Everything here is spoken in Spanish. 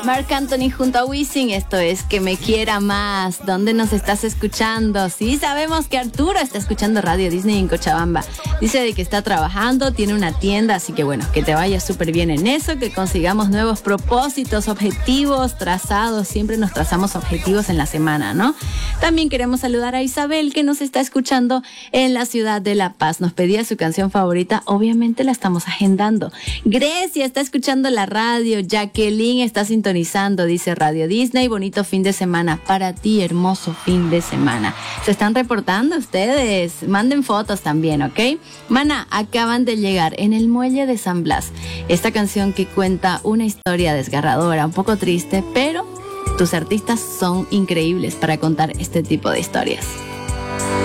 Marc Anthony junto a Wisin, esto es Que Me Quiera Más. ¿Dónde nos estás escuchando? Sí, sabemos que Arturo está escuchando Radio Disney en Cochabamba. Dice de que está trabajando, tiene una tienda, así que bueno, que te vaya súper bien en eso, que consigamos nuevos propósitos, objetivos trazados. Siempre nos trazamos objetivos en la semana, ¿no? También queremos saludar a Isabel, que nos está escuchando en la ciudad de La Paz. Nos pedía su canción favorita, obviamente la estamos agendando. Grecia está escuchando la radio, Jacqueline está sintonizando, dice Radio Disney, bonito fin de semana para ti, hermoso fin de semana. Se están reportando ustedes, manden fotos también, ¿ok? Mana, acaban de llegar en el muelle de San Blas, esta canción que cuenta una historia desgarradora, un poco triste, pero tus artistas son increíbles para contar este tipo de historias.